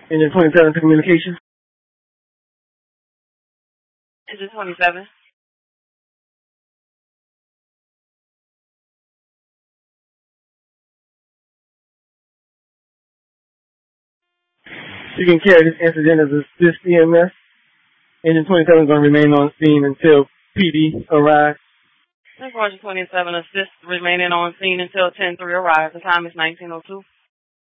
Engine 27 to communication. Engine 27. You can carry this incident as a assist EMS. Engine 27 is going to remain on scene until PD arrives. Engine 27 assist remaining on scene until 10-3 arrives. The time is 19:02.